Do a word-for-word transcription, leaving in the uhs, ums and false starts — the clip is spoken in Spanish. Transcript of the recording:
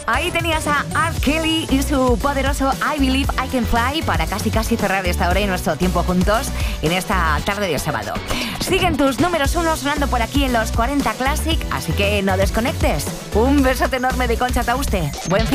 Ahí tenías a R. Kelly y su poderoso I Believe I Can Fly para casi casi cerrar esta hora y nuestro tiempo juntos en esta tarde de sábado. Siguen tus números uno sonando por aquí en los cuarenta Classic, así que no desconectes. Un besote enorme de Concha Tauste. Buen fin.